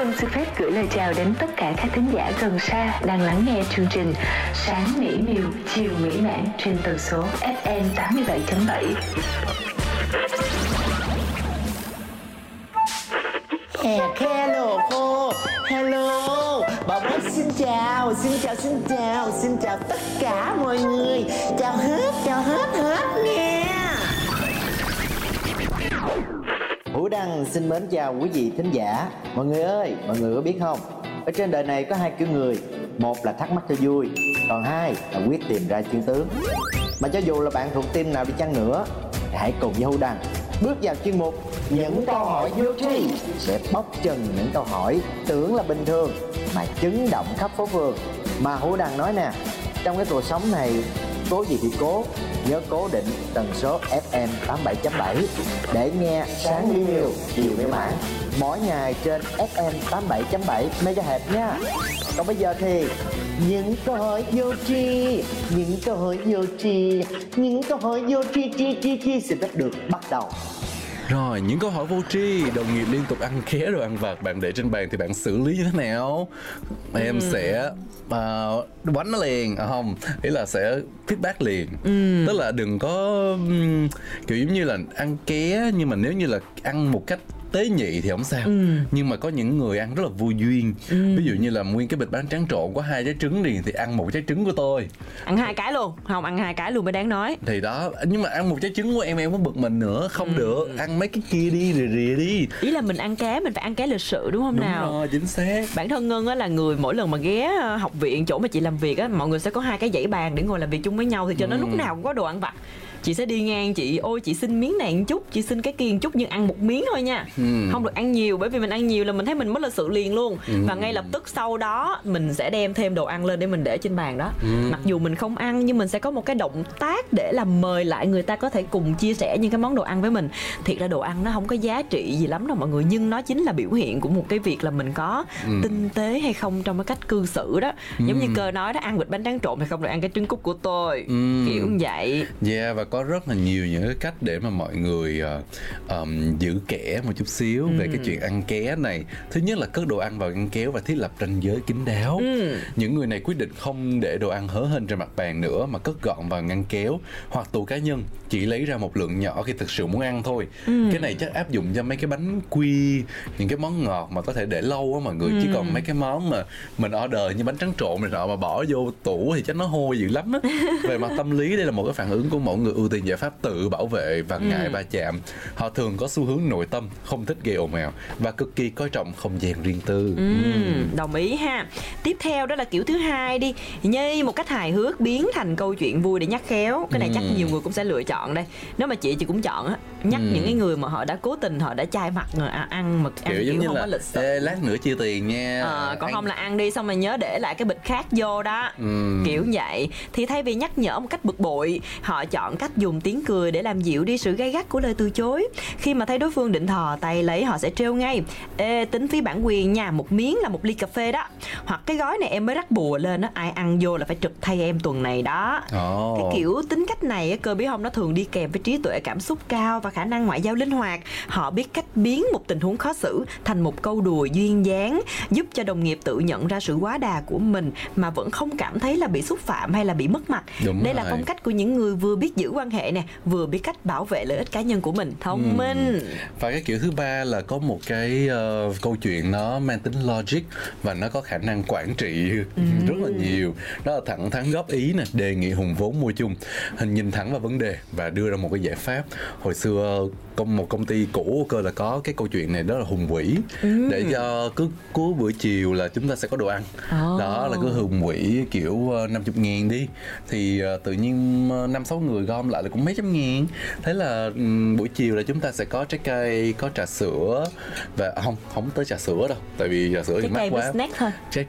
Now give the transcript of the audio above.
Hương xin phép gửi lời chào đến tất cả các thính giả gần xa đang lắng nghe chương trình Sáng mỹ miều, chiều mỹ mãn trên tần số FM 87.7. Hello cô, hello, bảo bố xin chào tất cả mọi người, chào hết nè. Hữu Đăng xin mến chào quý vị thính giả. Mọi người ơi, mọi người có biết không? Ở trên đời này có hai kiểu người. Một là thắc mắc cho vui, còn hai là quyết tìm ra chân tướng. Mà cho dù là bạn thuộc team nào đi chăng nữa, thì hãy cùng với Hữu Đăng bước vào chuyên mục Những câu hỏi vô tri, để bóc trần những câu hỏi tưởng là bình thường mà chấn động khắp phố phường. Mà Hữu Đăng nói nè, trong cái cuộc sống này cố gì thì cố, nhớ cố định tần số FM 87.7 để nghe sáng mỹ miều, chiều mỹ mãn mỗi ngày trên FM 87.7 MHz nha. Còn bây giờ thì những câu hỏi vô tri, xin phép được bắt đầu. Rồi, những câu hỏi vô tri, đồng nghiệp liên tục ăn ké rồi ăn vặt, bạn để trên bàn thì bạn xử lý như thế nào? Em sẽ quánh nó liền, không? Ý là sẽ feedback liền. Tức là đừng có kiểu giống như là ăn ké, nhưng mà nếu như là ăn một cách tế nhị thì không sao. Nhưng mà có những người ăn rất là vô duyên. Ví dụ như là nguyên cái bịch bánh tráng trộn có 2 trái trứng liền thì ăn 1 trái trứng của tôi. Ăn 2 cái luôn. Không, ăn 2 cái luôn mới đáng nói. Thì đó, nhưng mà ăn 1 trái trứng của em có bực mình nữa. Không được, ăn mấy cái kia đi, rìa đi. Ý là mình ăn ké, mình phải ăn ké lịch sự đúng không? Đúng nào? Rồi, chính xác. Bản thân Ngân á là người mỗi lần mà ghé học viện chỗ mà chị làm việc á, mọi người sẽ có 2 cái dãy bàn để ngồi làm việc chung với nhau, thì cho nó lúc nào cũng có đồ ăn vặt. Chị sẽ đi ngang, chị ôi chị xin miếng này một chút, chị xin cái kia một chút, nhưng ăn 1 miếng thôi nha. Không được ăn nhiều, bởi vì mình ăn nhiều là mình thấy mình mất lịch sự liền luôn. Và ngay lập tức sau đó mình sẽ đem thêm đồ ăn lên để mình để trên bàn đó. Mặc dù mình không ăn nhưng mình sẽ có một cái động tác để làm mời lại người ta có thể cùng chia sẻ những cái món đồ ăn với mình. Thiệt ra đồ ăn nó không có giá trị gì lắm đâu mọi người, nhưng nó chính là biểu hiện của một cái việc là mình có tinh tế hay không trong cái cách cư xử đó. Giống như Cơ nói đó, ăn bịch bánh tráng trộn thì không được ăn cái trứng cút của tôi. Kiểu như vậy. Yeah, và có rất là nhiều những cái cách để mà mọi người giữ kẽ một chút xíu về cái chuyện ăn ké này. Thứ nhất là cất đồ ăn vào ngăn kéo và thiết lập ranh giới kín đáo. Những người này quyết định không để đồ ăn hớ hênh trên mặt bàn nữa mà cất gọn vào ngăn kéo hoặc tủ cá nhân, chỉ lấy ra một lượng nhỏ khi thực sự muốn ăn thôi. Cái này chắc áp dụng cho mấy cái bánh quy, những cái món ngọt mà có thể để lâu á mọi người. Chứ còn mấy cái món mà mình order như bánh tráng trộn này nọ mà bỏ vô tủ thì chắc nó hôi dữ lắm á. Về mặt tâm lý, đây là một cái phản ứng của mỗi người ưu tiên giải pháp tự bảo vệ và ngại va chạm. Họ thường có xu hướng nội tâm, không thích gây ồn ào và cực kỳ coi trọng không gian riêng tư. Đồng ý ha. Tiếp theo đó là kiểu thứ hai đi, như một cách hài hước biến thành câu chuyện vui để nhắc khéo. Cái này chắc nhiều người cũng sẽ lựa chọn đây. Nếu mà chị cũng chọn á, nhắc những cái người mà họ đã cố tình, họ đã chai mặt rồi ăn mà ăn kiểu không có lịch sự. Ê, lát nữa chia tiền nha. Còn không là ăn đi xong rồi nhớ để lại cái bịch khác vô đó. Kiểu vậy. Thì thay vì nhắc nhở một cách bực bội, họ chọn cách dùng tiếng cười để làm dịu đi sự gay gắt của lời từ chối. Khi mà thấy đối phương định thò tay lấy, họ sẽ trêu ngay: ê, tính phí bản quyền nha, 1 miếng là 1 ly cà phê đó. Hoặc cái gói này em mới rắc bùa lên đó, ai ăn vô là phải trực thay em tuần này đó. Cái kiểu tính cách này, Cơ biết không, nó thường đi kèm với trí tuệ cảm xúc cao và khả năng ngoại giao linh hoạt. Họ biết cách biến một tình huống khó xử thành một câu đùa duyên dáng, giúp cho đồng nghiệp tự nhận ra sự quá đà của mình mà vẫn không cảm thấy là bị xúc phạm hay là bị mất mặt. Đây là phong cách của những người vừa biết giữ quan hệ nè, vừa biết cách bảo vệ lợi ích cá nhân của mình. Thông minh. Và cái kiểu thứ ba là có một cái câu chuyện nó mang tính logic và nó có khả năng quản trị rất là nhiều. Đó là thẳng thắn góp ý nè, đề nghị hùng vốn mua chung, nhìn thẳng vào vấn đề và đưa ra một cái giải pháp. Hồi xưa một công ty cũ của Cơ là có cái câu chuyện này, đó là hùng quỹ. Để cho cứ cuối buổi chiều là chúng ta sẽ có đồ ăn. Đó là cứ hùng quỹ kiểu 50.000 đi, thì tự nhiên 5-6 người gom lại là cũng mấy trăm ngàn. Thế là buổi chiều là chúng ta sẽ có trái cây, có trà sữa, và không tới trà sữa đâu, tại vì trà sữa thì mắc quá. Snack thôi.